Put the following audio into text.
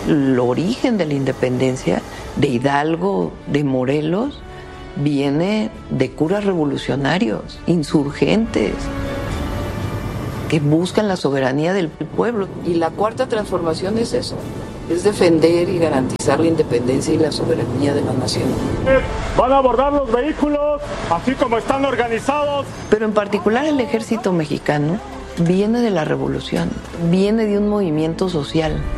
El origen de la independencia de Hidalgo, de Morelos, viene de curas revolucionarios, insurgentes, que buscan la soberanía del pueblo. Y la cuarta transformación es eso, es defender y garantizar la independencia y la soberanía de la nación. Van a abordar los vehículos, así como están organizados. Pero en particular el ejército mexicano viene de la revolución, viene de un movimiento social.